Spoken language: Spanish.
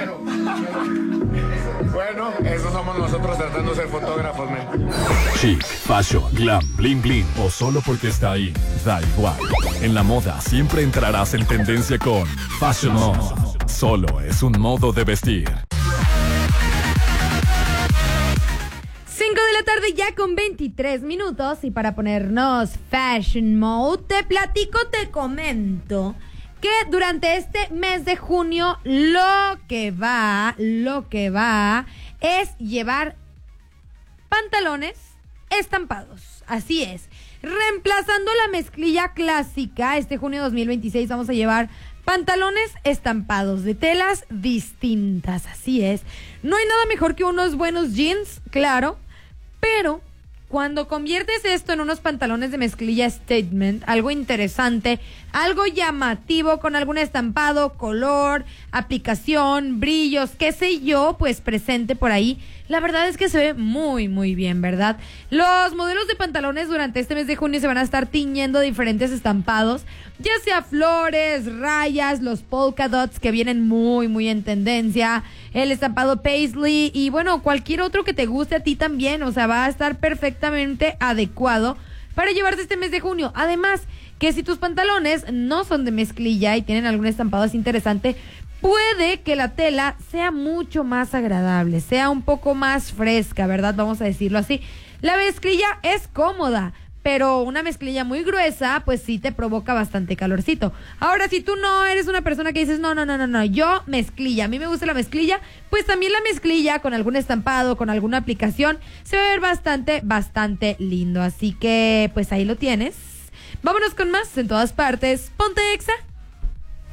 Bueno, eso somos nosotros tratando de ser fotógrafos, men. Chic, fashion, glam, bling bling o solo porque está ahí, da igual. En la moda siempre entrarás en tendencia con Fashion Mode. Solo es un modo de vestir. 5 de la tarde ya con 23 minutos y para ponernos Fashion Mode, te platico, te comento que durante este mes de junio lo que va es llevar pantalones estampados. Así es. Reemplazando la mezclilla clásica, este junio 2026 vamos a llevar pantalones estampados de telas distintas. Así es. No hay nada mejor que unos buenos jeans, claro, pero cuando conviertes esto en unos pantalones de mezclilla statement, algo interesante, algo llamativo, con algún estampado, color, aplicación, brillos, qué sé yo, pues presente por ahí, la verdad es que se ve muy, muy bien, ¿verdad? Los modelos de pantalones durante este mes de junio se van a estar tiñendo diferentes estampados, ya sea flores, rayas, los polka dots que vienen muy, muy en tendencia, el estampado paisley y bueno, cualquier otro que te guste a ti también, o sea, va a estar perfectamente adecuado para llevarse este mes de junio. Además, que si tus pantalones no son de mezclilla y tienen algún estampado así interesante, puede que la tela sea mucho más agradable, sea un poco más fresca, ¿verdad? Vamos a decirlo así. La mezclilla es cómoda, pero una mezclilla muy gruesa, pues sí te provoca bastante calorcito. Ahora, si tú no eres una persona que dices, no, yo mezclilla, a mí me gusta la mezclilla, pues también la mezclilla con algún estampado, con alguna aplicación, se va a ver bastante, bastante lindo. Así que, pues ahí lo tienes. Vámonos con más en todas partes. Ponte Exa.